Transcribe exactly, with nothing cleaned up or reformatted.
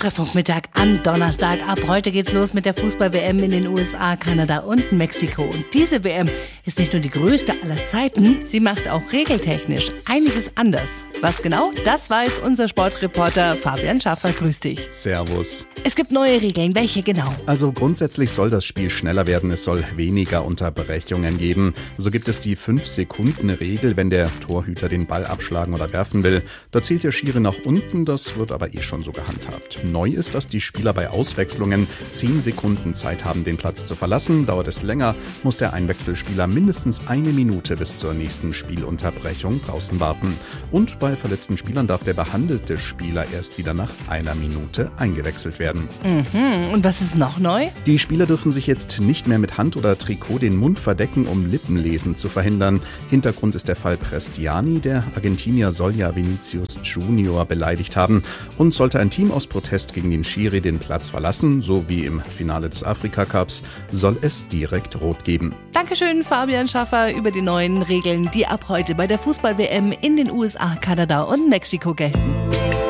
Extra Funkmittag am Donnerstag. Ab heute geht's los mit der Fußball-W M in den U S A, Kanada und Mexiko. Und diese W M ist nicht nur die größte aller Zeiten, sie macht auch regeltechnisch einiges anders. Was genau? Das weiß unser Sportreporter Fabian Schaffer. Grüß dich. Servus. Es gibt neue Regeln. Welche genau? Also grundsätzlich soll das Spiel schneller werden. Es soll weniger Unterbrechungen geben. So gibt es die fünf Sekunden Regel, wenn der Torhüter den Ball abschlagen oder werfen will. Da zählt der Schiri nach unten, das wird aber eh schon so gehandhabt. Neu ist, dass die Spieler bei Auswechslungen zehn Sekunden Zeit haben, den Platz zu verlassen. Dauert es länger, muss der Einwechselspieler mindestens eine Minute bis zur nächsten Spielunterbrechung draußen warten. Und bei verletzten Spielern darf der behandelte Spieler erst wieder nach einer Minute eingewechselt werden. Mhm. Und was ist noch neu? Die Spieler dürfen sich jetzt nicht mehr mit Hand oder Trikot den Mund verdecken, um Lippenlesen zu verhindern. Hintergrund ist der Fall Prestiani. Der Argentinier soll ja Vinicius Junior beleidigt haben. Und sollte ein Team aus Protest gegen den Schiri den Platz verlassen, so wie im Finale des Afrika-Cups, soll es direkt rot geben. Dankeschön, Fabian Schaffer, über die neuen Regeln, die ab heute bei der Fußball-W M in den U S A, Kanada und Mexiko gelten.